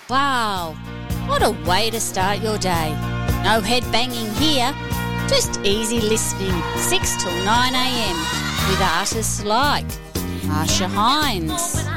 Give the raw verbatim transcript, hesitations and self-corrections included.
Wow, what a way to start your day. No head banging here, just easy listening, six till nine a m with artists like Marsha Hines,